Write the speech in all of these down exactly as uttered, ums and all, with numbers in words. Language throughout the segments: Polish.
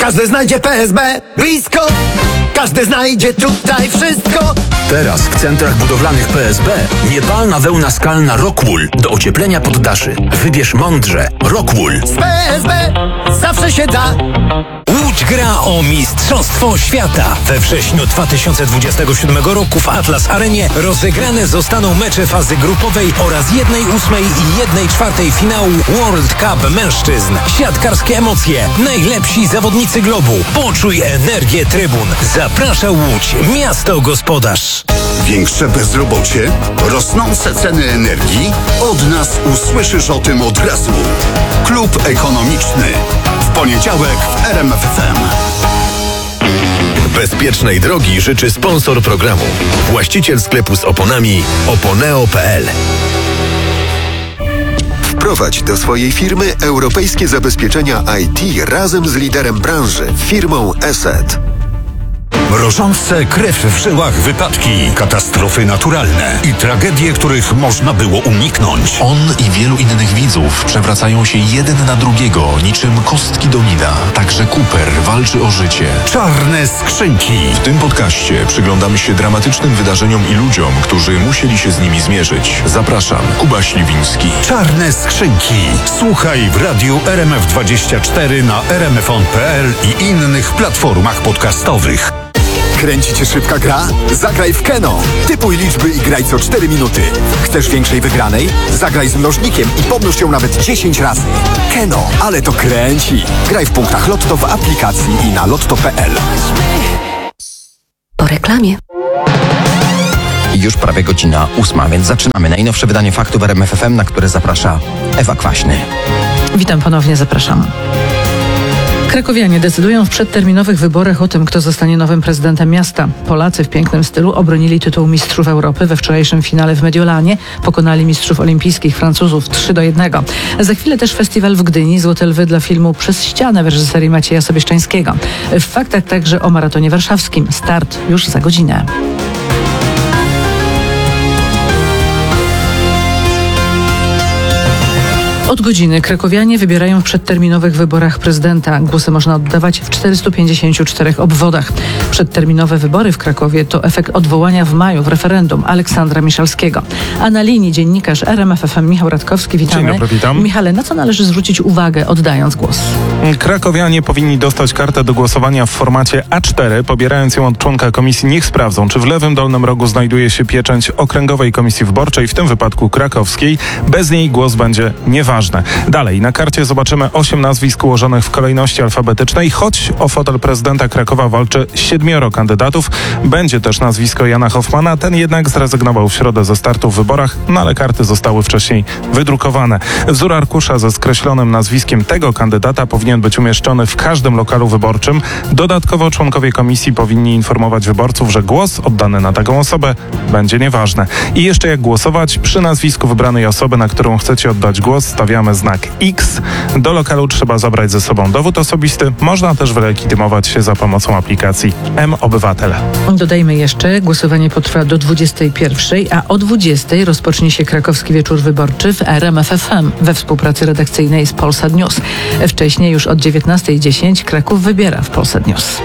Każdy znajdzie P S B blisko. Każdy znajdzie tutaj wszystko. Teraz w centrach budowlanych P S B niepalna wełna skalna Rockwool do ocieplenia poddaszy. Wybierz mądrze. Rockwool. Z P S B zawsze się da. Łódź gra o Mistrzostwo Świata. We wrześniu dwa tysiące dwudziestego siódmego roku w Atlas Arenie rozegrane zostaną mecze fazy grupowej oraz jednej ósmej i jednej czwartej finału World Cup mężczyzn. Siatkarskie emocje, najlepsi zawodnicy globu. Poczuj energię trybun. Zaprasza Łódź, miasto gospodarz. Większe bezrobocie? Rosnące ceny energii? Od nas usłyszysz o tym od razu. Klub Ekonomiczny. W poniedziałek w R M F F M. Bezpiecznej drogi życzy sponsor programu. Właściciel sklepu z oponami oponeo kropka p l. Wprowadź do swojej firmy europejskie zabezpieczenia I T razem z liderem branży, firmą Eset. Mrożące krew w żyłach wypadki, katastrofy naturalne i tragedie, których można było uniknąć. On i wielu innych widzów przewracają się jeden na drugiego, niczym kostki domina. Także Cooper walczy o życie. Czarne skrzynki. W tym podcaście przyglądamy się dramatycznym wydarzeniom i ludziom, którzy musieli się z nimi zmierzyć. Zapraszam, Kuba Śliwiński. Czarne skrzynki. Słuchaj w radiu R M F dwadzieścia cztery na r m f on kropka p l i innych platformach podcastowych. Kręci cię szybka gra? Zagraj w Keno. Typuj liczby i graj co cztery minuty. Chcesz większej wygranej? Zagraj z mnożnikiem i pomnóż ją nawet dziesięć razy. Keno, ale to kręci. Graj w punktach Lotto w aplikacji i na lotto kropka p l. Po reklamie. Już prawie godzina ósma, więc zaczynamy najnowsze wydanie faktów R M F F M, na które zaprasza Ewa Kwaśny. Witam ponownie, zapraszam. Krakowianie decydują w przedterminowych wyborach o tym, kto zostanie nowym prezydentem miasta. Polacy w pięknym stylu obronili tytuł Mistrzów Europy we wczorajszym finale w Mediolanie. Pokonali mistrzów olimpijskich Francuzów trzy do jednego. Za chwilę też festiwal w Gdyni, Złote Lwy dla filmu Przez ścianę w reżyserii Macieja Sobieszczańskiego. W faktach także o maratonie warszawskim. Start już za godzinę. Od godziny krakowianie wybierają w przedterminowych wyborach prezydenta. Głosy można oddawać w czterystu pięćdziesięciu czterech obwodach. Przedterminowe wybory w Krakowie to efekt odwołania w maju w referendum Aleksandra Miszalskiego. A na linii dziennikarz R M F F M Michał Radkowski. Witamy. Dzień dobry, witam. Michale, na co należy zwrócić uwagę oddając głos? Krakowianie powinni dostać kartę do głosowania w formacie A cztery. Pobierając ją od członka komisji, niech sprawdzą, czy w lewym dolnym rogu znajduje się pieczęć Okręgowej Komisji Wyborczej, w tym wypadku krakowskiej. Bez niej głos będzie nieważny. Dalej, na karcie zobaczymy osiem nazwisk ułożonych w kolejności alfabetycznej. Choć o fotel prezydenta Krakowa walczy siedmioro kandydatów, będzie też nazwisko Jana Hoffmana. Ten jednak zrezygnował w środę ze startu w wyborach, no ale karty zostały wcześniej wydrukowane. Wzór arkusza ze skreślonym nazwiskiem tego kandydata powinien być umieszczony w każdym lokalu wyborczym. Dodatkowo członkowie komisji powinni informować wyborców, że głos oddany na taką osobę będzie nieważny. I jeszcze jak głosować? Przy nazwisku wybranej osoby, na którą chcecie oddać głos, stawiamy znak X. Do lokalu trzeba zabrać ze sobą dowód osobisty. Można też wylegitymować się za pomocą aplikacji M-Obywatel. Dodajmy jeszcze, głosowanie potrwa do dwudziestej pierwszej, a o dwudziestej rozpocznie się Krakowski Wieczór Wyborczy w R M F F M we współpracy redakcyjnej z Polsat News. Wcześniej już od dziewiętnastej dziesięć Kraków wybiera w Polsat News.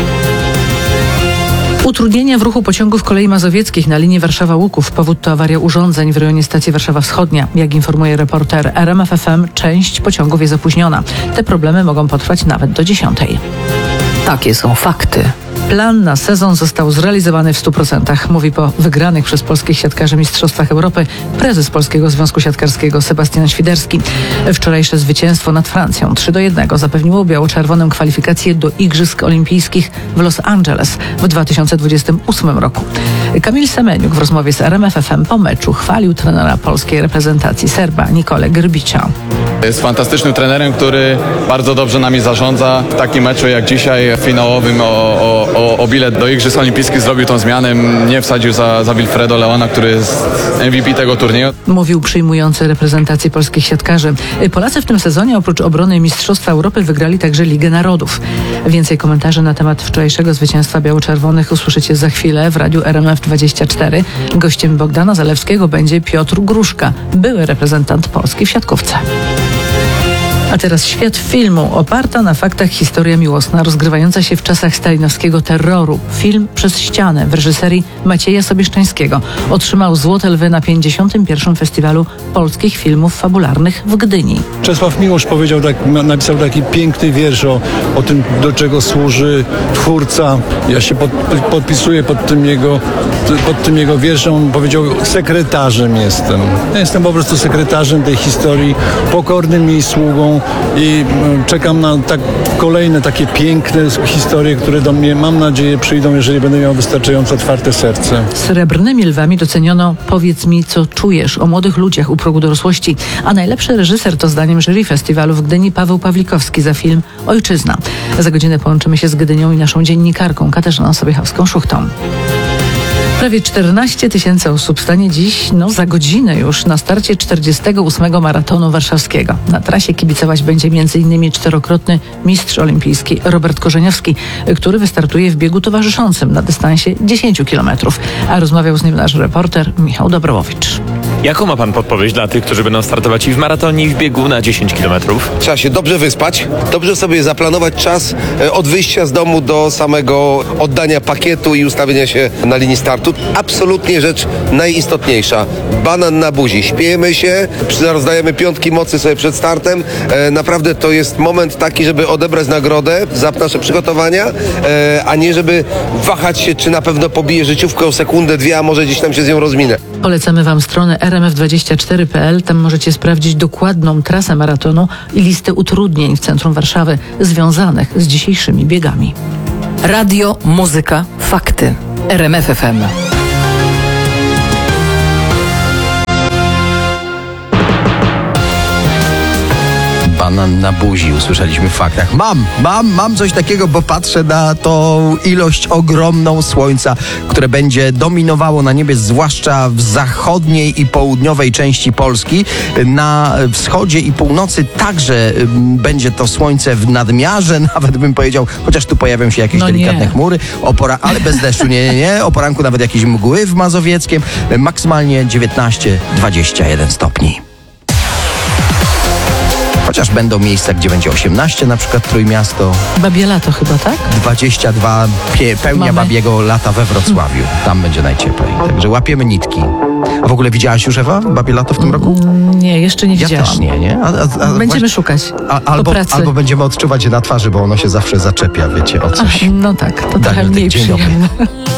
Utrudnienia w ruchu pociągów kolei mazowieckich na linii Warszawa-Łuków. Powód to awaria urządzeń w rejonie stacji Warszawa Wschodnia. Jak informuje reporter R M F F M, część pociągów jest opóźniona. Te problemy mogą potrwać nawet do dziesiątej. Takie są fakty. Plan na sezon został zrealizowany w stu procentach, mówi po wygranych przez polskich siatkarzy Mistrzostwach Europy prezes Polskiego Związku Siatkarskiego Sebastian Świderski. Wczorajsze zwycięstwo nad Francją trzy do jednego zapewniło biało-czerwonym kwalifikacje do Igrzysk Olimpijskich w Los Angeles w dwa tysiące dwudziestym ósmym roku. Kamil Semeniuk w rozmowie z R M F F M po meczu chwalił trenera polskiej reprezentacji Serba Nikolę Grbicza. Jest fantastycznym trenerem, który bardzo dobrze nami zarządza. W takim meczu jak dzisiaj, finałowym o, o, o, o bilet do Igrzysk Olimpijskich, zrobił tą zmianę. Nie wsadził za, za Wilfredo Leona, który jest M V P tego turnieju. Mówił przyjmujący reprezentację polskich siatkarzy. Polacy w tym sezonie oprócz obrony Mistrzostwa Europy wygrali także Ligę Narodów. Więcej komentarzy na temat wczorajszego zwycięstwa biało-czerwonych usłyszycie za chwilę w radiu R M F dwadzieścia cztery. Gościem Bogdana Zalewskiego będzie Piotr Gruszka, były reprezentant Polski w siatkówce. A teraz świat filmu. Oparta na faktach historia miłosna, rozgrywająca się w czasach stalinowskiego terroru. Film Przez ścianę w reżyserii Macieja Sobieszczańskiego otrzymał Złote Lwy na pięćdziesiątym pierwszym Festiwalu Polskich Filmów Fabularnych w Gdyni. Czesław Miłosz powiedział, tak, napisał taki piękny wiersz o, o tym, do czego służy twórca. Ja się pod, podpisuję pod tym, jego, pod tym jego wierszem. On powiedział, sekretarzem jestem. Ja jestem po prostu sekretarzem tej historii, pokornym jej sługą i czekam na tak kolejne takie piękne historie, które do mnie, mam nadzieję, przyjdą, jeżeli będę miał wystarczająco otwarte serce. Srebrnymi Lwami doceniono Powiedz mi, co czujesz o młodych ludziach u progu dorosłości, a najlepszy reżyser to zdaniem jury festiwalu w Gdyni Paweł Pawlikowski za film Ojczyzna. Za godzinę połączymy się z Gdynią i naszą dziennikarką Katarzyną Sobiechowską-Szuchtą. Prawie czternaście tysięcy osób stanie dziś, no za godzinę już, na starcie czterdziestego ósmego maratonu warszawskiego. Na trasie kibicować będzie między innymi czterokrotny mistrz olimpijski Robert Korzeniowski, który wystartuje w biegu towarzyszącym na dystansie dziesięć kilometrów. A rozmawiał z nim nasz reporter Michał Dobrołowicz. Jaką ma pan podpowiedź dla tych, którzy będą startować i w maratonie, i w biegu na dziesięć kilometrów? Trzeba się dobrze wyspać, dobrze sobie zaplanować czas od wyjścia z domu do samego oddania pakietu i ustawienia się na linii startu. Absolutnie rzecz najistotniejsza. Banan na buzi. Śpiejemy się, rozdajemy piątki mocy sobie przed startem. E, naprawdę to jest moment taki, żeby odebrać nagrodę za nasze przygotowania, e, a nie żeby wahać się, czy na pewno pobije życiówkę o sekundę, dwie, a może gdzieś tam się z nią rozminę. Polecamy Wam stronę er em ef dwadzieścia cztery kropka pe el. Tam możecie sprawdzić dokładną trasę maratonu i listę utrudnień w centrum Warszawy związanych z dzisiejszymi biegami. Radio, muzyka, fakty. er em ef ef em. Banan na buzi, usłyszeliśmy w faktach. Mam, mam, mam coś takiego, bo patrzę na tą ilość ogromną słońca, które będzie dominowało na niebie, zwłaszcza w zachodniej i południowej części Polski. Na wschodzie i północy także będzie to słońce w nadmiarze, nawet bym powiedział, chociaż tu pojawią się jakieś no delikatne nie. chmury, o pora- ale bez deszczu, nie, nie, nie. O poranku nawet jakieś mgły w Mazowieckiem. Maksymalnie dziewiętnaście dwadzieścia jeden stopni. Chociaż będą miejsca, gdzie będzie osiemnaście, na przykład Trójmiasto. Babie lato chyba, tak? dwadzieścia dwa, pie, pełnia Mamy. babiego lata we Wrocławiu. Tam będzie najcieplej. Także łapiemy nitki. A w ogóle widziałaś już, Ewa, babie lato w tym roku? Nie, jeszcze nie Ja widziałaś. też nie, nie? A, a, a, Będziemy właśnie- szukać a, po albo, pracy. albo będziemy odczuwać je na twarzy, bo ono się zawsze zaczepia, wiecie, o coś. Ach, no tak, to trochę Daniel, mniej dzień dobry. przyjemne.